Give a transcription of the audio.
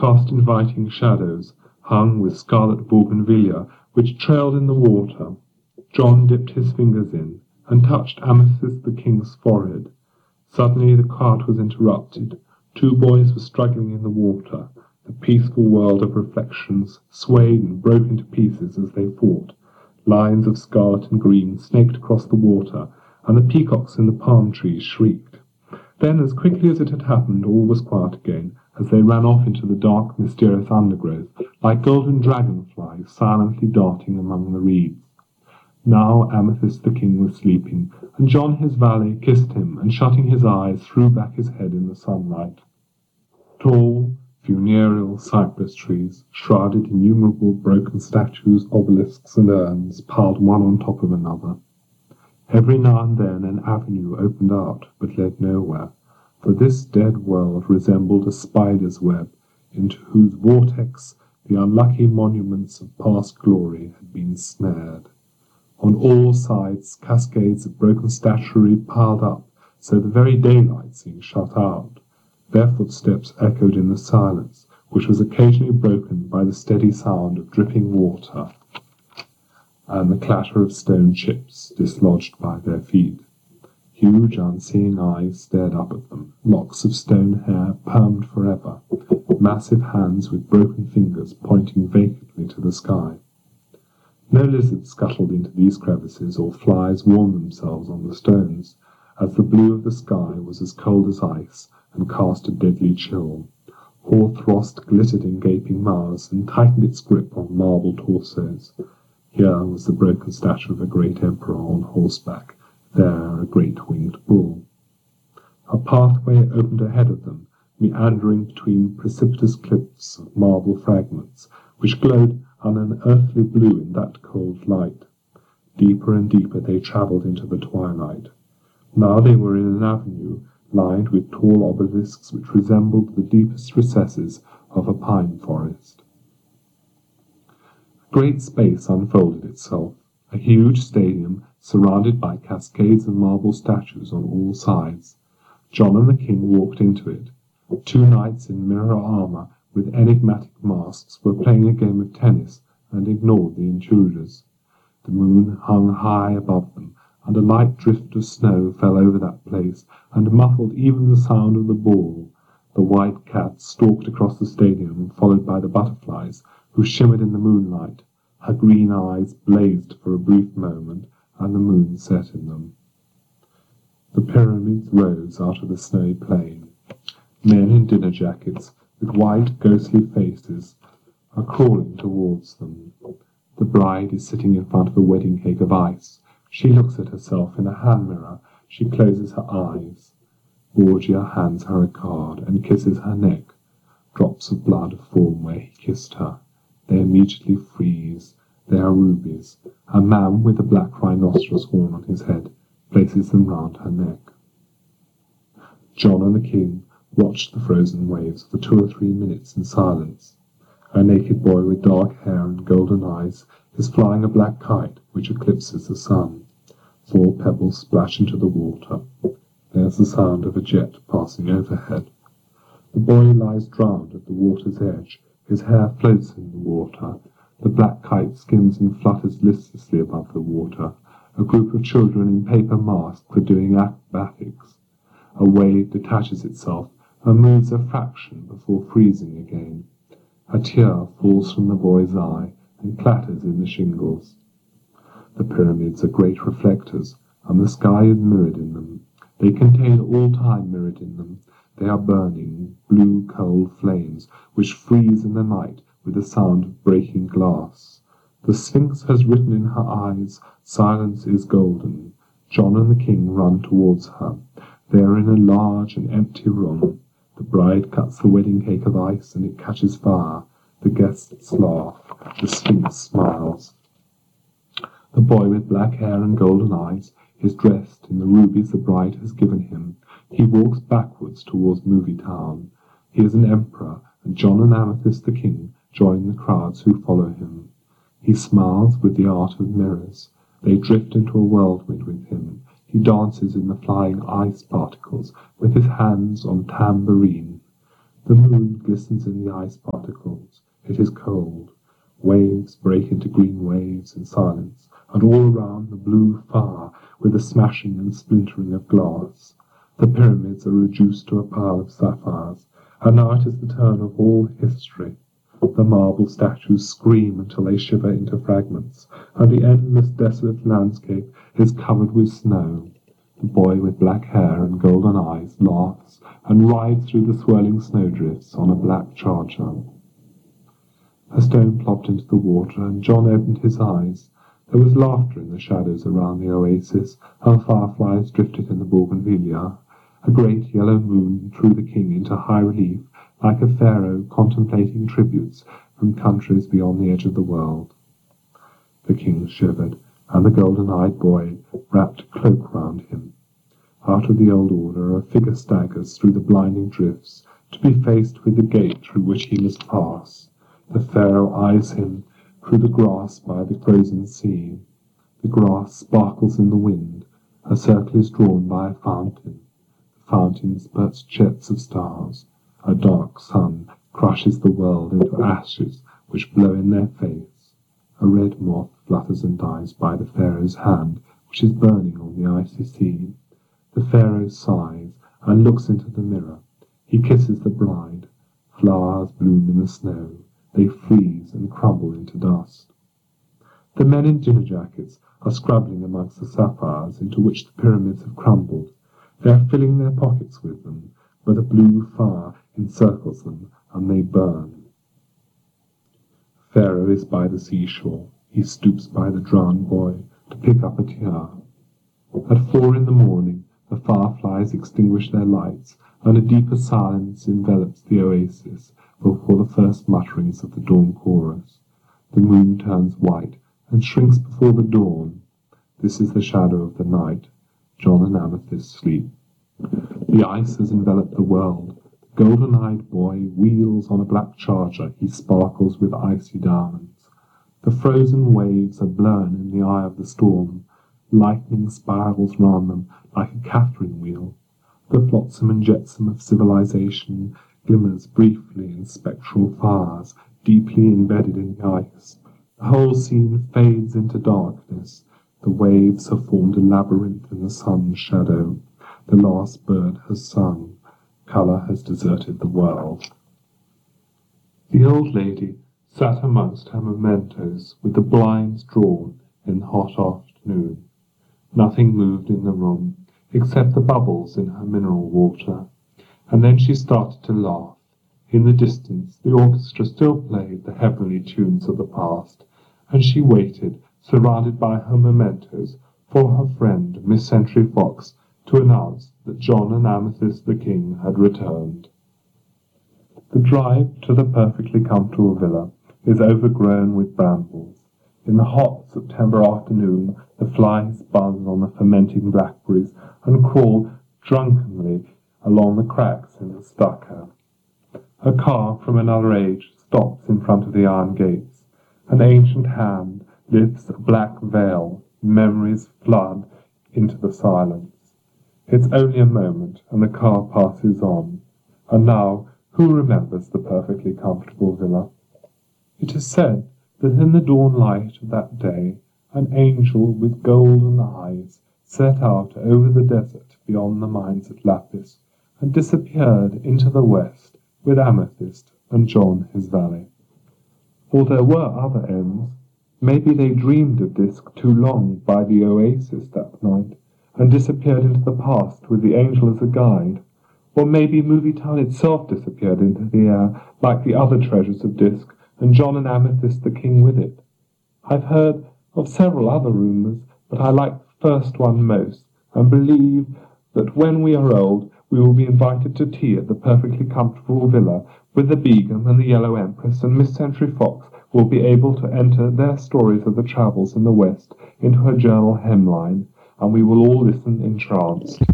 cast inviting shadows, hung with scarlet bougainvillea, which trailed in the water. John dipped his fingers in, and touched Amethyst the king's forehead. Suddenly the cart was interrupted. Two boys were struggling in the water. The peaceful world of reflections swayed and broke into pieces as they fought. Lines of scarlet and green snaked across the water, and the peacocks in the palm trees shrieked. Then, as quickly as it had happened, all was quiet again, as they ran off into the dark, mysterious undergrowth, like golden dragonflies silently darting among the reeds. Now Amethyst the king was sleeping, and John his valet kissed him, and shutting his eyes, threw back his head in the sunlight. Tall, funereal cypress trees shrouded innumerable broken statues, obelisks, and urns, piled one on top of another. Every now and then an avenue opened out, but led nowhere, for this dead world resembled a spider's web, into whose vortex the unlucky monuments of past glory had been snared. On all sides cascades of broken statuary piled up, so the very daylight seemed shut out. Their footsteps echoed in the silence, which was occasionally broken by the steady sound of dripping water and the clatter of stone chips dislodged by their feet. Huge unseeing eyes stared up at them, locks of stone hair permed forever, massive hands with broken fingers pointing vacantly to the sky. No lizards scuttled into these crevices, or flies warmed themselves on the stones, as the blue of the sky was as cold as ice and cast a deadly chill. Hoarfrost glittered in gaping mouths and tightened its grip on marble torsos. Here was the broken statue of a great emperor on horseback, there a great winged bull. A pathway opened ahead of them, meandering between precipitous cliffs of marble fragments, which glowed an unearthly blue in that cold light. Deeper and deeper they travelled into the twilight. Now they were in an avenue lined with tall obelisks which resembled the deepest recesses of a pine forest. A great space unfolded itself, a huge stadium surrounded by cascades of marble statues on all sides. John and the king walked into it. Two knights in mirror armour with enigmatic masks were playing a game of tennis and ignored the intruders. The moon hung high above them, and a light drift of snow fell over that place and muffled even the sound of the ball. The white cat stalked across the stadium, followed by the butterflies, who shimmered in the moonlight. Her green eyes blazed for a brief moment, and the moon set in them. The pyramids rose out of the snowy plain. Men in dinner jackets, with white, ghostly faces, are crawling towards them. The bride is sitting in front of a wedding cake of ice. She looks at herself in a hand mirror. She closes her eyes. Borgia hands her a card and kisses her neck. Drops of blood form where he kissed her. They immediately freeze. They are rubies. A man with a black rhinoceros horn on his head places them round her neck. John and the king watched the frozen waves for 2 or 3 minutes in silence. A naked boy with dark hair and golden eyes is flying a black kite which eclipses the sun. 4 pebbles splash into the water. There's the sound of a jet passing overhead. The boy lies drowned at the water's edge. His hair floats in the water. The black kite skims and flutters listlessly above the water. A group of children in paper masks are doing acrobatics. A wave detaches itself and moves a fraction before freezing again. A tear falls from the boy's eye and clatters in the shingles. The pyramids are great reflectors, and the sky is mirrored in them. They contain all time mirrored in them. They are burning, blue, cold flames, which freeze in the night with the sound of breaking glass. The Sphinx has written in her eyes, "Silence is golden." John and the king run towards her. They are in a large and empty room. The bride cuts the wedding cake of ice, and it catches fire. The guests laugh. The Sphinx smiles. The boy with black hair and golden eyes is dressed in the rubies the bride has given him. He walks backwards towards Movie Town. He is an emperor, and John and Amethyst the king join the crowds who follow him. He smiles with the art of mirrors. They drift into a whirlwind with him. He dances in the flying ice particles with his hands on tambourine. The moon glistens in the ice particles. It is cold. Waves break into green waves in silence, and all around the blue fire with the smashing and splintering of glass. The pyramids are reduced to a pile of sapphires, and now it is the turn of all history. The marble statues scream until they shiver into fragments, and the endless desolate landscape is covered with snow. The boy with black hair and golden eyes laughs and rides through the swirling snowdrifts on a black charger. A stone plopped into the water, and John opened his eyes. There was laughter in the shadows around the oasis, and fireflies drifted in the bougainvillea. A great yellow moon threw the king into high relief, like a pharaoh contemplating tributes from countries beyond the edge of the world. The king shivered, and the golden-eyed boy wrapped a cloak round him. Out of the old order, a figure staggers through the blinding drifts, to be faced with the gate through which he must pass. The pharaoh eyes him through the grass by the frozen sea. The grass sparkles in the wind. A circle is drawn by a fountain. The fountain spurts jets of stars. A dark sun crushes the world into ashes which blow in their face. A red moth flutters and dies by the pharaoh's hand, which is burning on the icy sea. The pharaoh sighs and looks into the mirror. He kisses the bride. Flowers bloom in the snow. They freeze and crumble into dust. The men in dinner jackets are scrabbling amongst the sapphires into which the pyramids have crumbled. They are filling their pockets with them, but a blue fire encircles them, and they burn. Pharaoh is by the seashore. He stoops by the drowned boy to pick up a tear. At 4 in the morning, the fireflies extinguish their lights, and a deeper silence envelops the oasis before the first mutterings of the dawn chorus. The moon turns white and shrinks before the dawn. This is the shadow of the night. John and Amethyst sleep. The ice has enveloped the world. The golden-eyed boy wheels on a black charger. He sparkles with icy diamonds. The frozen waves are blown in the eye of the storm. Lightning spirals round them like a Catherine wheel. The flotsam and jetsam of civilization glimmers briefly in spectral fires, deeply embedded in the ice. The whole scene fades into darkness. The waves have formed a labyrinth in the sun's shadow. The last bird has sung. Colour has deserted the world. The old lady sat amongst her mementos with the blinds drawn in the hot afternoon. Nothing moved in the room except the bubbles in her mineral water. And then she started to laugh. In the distance, the orchestra still played the heavenly tunes of the past, and she waited, surrounded by her mementos, for her friend, Miss Century Fox, to announce that John and Amethyst the King had returned. The drive to the perfectly comfortable villa is overgrown with brambles. In the hot September afternoon, the flies buzz on the fermenting blackberries and crawl drunkenly along the cracks in the stucco. A car from another age stops in front of the iron gates. An ancient hand lifts a black veil. Memories flood into the silence. It's only a moment, and the car passes on. And now, who remembers the perfectly comfortable villa? It is said that in the dawn light of that day, an angel with golden eyes set out over the desert beyond the mines at Lapis, and disappeared into the west with Amethyst and John his valet. Or there were other ends. Maybe they dreamed of Disk too long by the oasis that night, and disappeared into the past with the angel as a guide. Or maybe Movie Town itself disappeared into the air, like the other treasures of Disk, and John and Amethyst the King with it. I've heard of several other rumours, but I like the first one most, and believe that when we are old, we will be invited to tea at the perfectly comfortable villa with the Begum and the Yellow Empress, and Miss Century Fox will be able to enter their stories of the travels in the West into her journal hemline, and we will all listen entranced.